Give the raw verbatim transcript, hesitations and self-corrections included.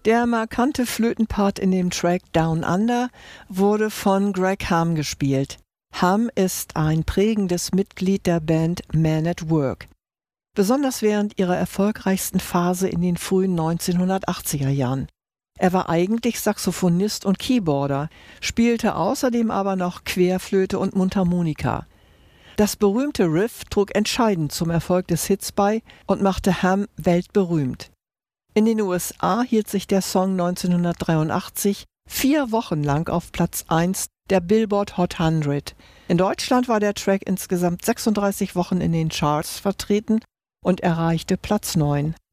Der markante Flötenpart in dem Track Down Under wurde von Greg Hum gespielt. Hum ist ein prägendes Mitglied der Band Man at Work. Besonders während ihrer erfolgreichsten Phase in den frühen neunzehnhundertachtziger Jahren. Er war eigentlich Saxophonist und Keyboarder, spielte außerdem aber noch Querflöte und Mundharmonika. Das berühmte Riff trug entscheidend zum Erfolg des Hits bei und machte Hum weltberühmt. In den U S A hielt sich der Song neunzehnhundertdreiundachtzig vier Wochen lang auf Platz eins der Billboard Hot hundert. In Deutschland war der Track insgesamt sechsunddreißig Wochen in den Charts vertreten und erreichte Platz neun.